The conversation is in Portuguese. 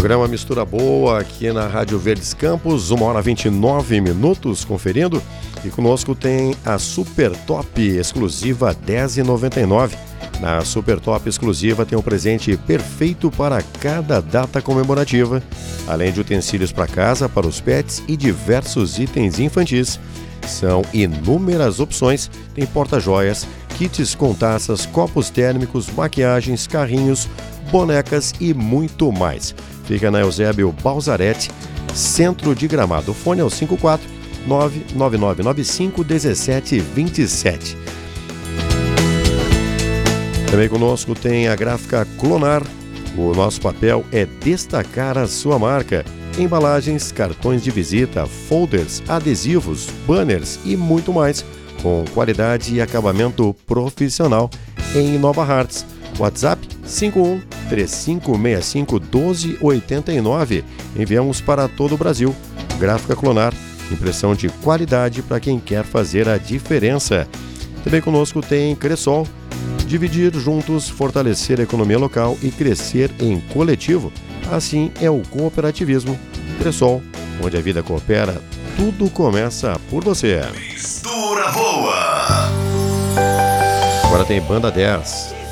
Programa Mistura Boa aqui na Rádio Verdes Campos, 1h29 conferindo. E conosco tem a Super Top exclusiva R$10,99. Na Super Top exclusiva tem um presente perfeito para cada data comemorativa, além de utensílios para casa, para os pets e diversos itens infantis. São inúmeras opções, tem porta-joias, kits com taças, copos térmicos, maquiagens, carrinhos, bonecas e muito mais. Fica na Eusébio Balzarete, centro de Gramado. O fone é o 549-9995-1727. Também conosco tem a gráfica Clonar. O nosso papel é destacar a sua marca. Embalagens, cartões de visita, folders, adesivos, banners e muito mais, com qualidade e acabamento profissional em Nova Hartz. WhatsApp 51-3565-1289. Enviamos para todo o Brasil. Gráfica Clonar, impressão de qualidade para quem quer fazer a diferença. Também conosco tem Cressol. Dividir juntos, fortalecer a economia local e crescer em coletivo. Assim é o cooperativismo. Cressol, onde a vida coopera, tudo começa por você. Mistura Boa. Agora tem Banda 10.